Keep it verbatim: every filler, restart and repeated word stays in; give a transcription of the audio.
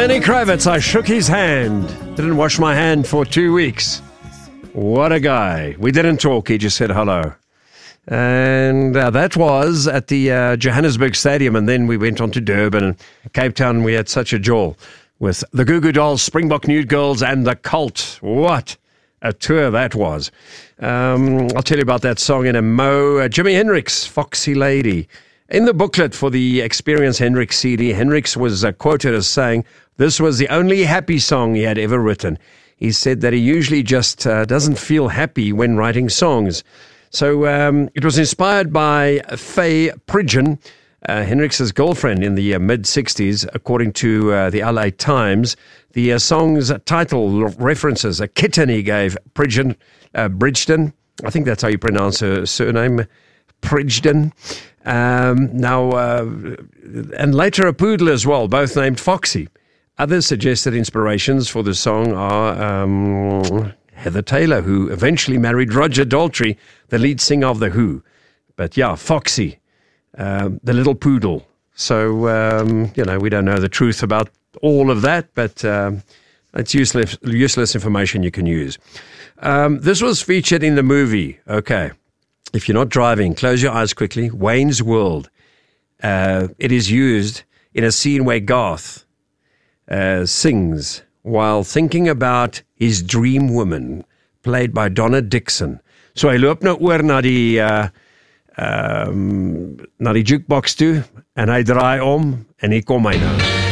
Lenny Kravitz, I shook his hand. Didn't wash my hand for two weeks. What a guy. We didn't talk, he just said hello. And uh, that was at the uh, Johannesburg Stadium, and then we went on to Durban and Cape Town. We had such a jaw with the Goo Goo Dolls, Springbok Nude Girls, and the Cult. What a tour that was. Um, I'll tell you about that song in a mo. Uh, Jimi Hendrix, Foxy Lady. In the booklet for the Experience Hendrix C D, Hendrix was uh, quoted as saying this was the only happy song he had ever written. He said that he usually just uh, doesn't feel happy when writing songs. So um, it was inspired by Faye Pridgen, uh, Hendrix's girlfriend in the uh, mid-sixties, according to uh, the L A Times. The uh, song's title references a kitten he gave Pridgen, uh, Bridgeton. I think that's how you pronounce her surname, Pridgeton. Um, now, uh, and later a poodle as well, both named Foxy. Other suggested inspirations for the song are um, Heather Taylor, who eventually married Roger Daltrey, the lead singer of The Who. But yeah, Foxy, um, the little poodle. So, um, you know, we don't know the truth about all of that, but um, it's useless, useless information you can use. Um, this was featured in the movie, okay. If you're not driving, close your eyes quickly. Wayne's World. Uh, it is used in a scene where Garth uh, sings while thinking about his dream woman, played by Donna Dixon. So hy loop nou oor na die uh, um, na die jukebox toe en hy draai om en hier kom hy nou.